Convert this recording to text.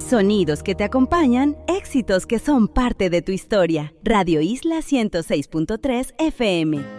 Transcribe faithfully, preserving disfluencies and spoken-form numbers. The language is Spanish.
Sonidos que te acompañan, éxitos que son parte de tu historia. Radio Isla ciento seis punto tres F M.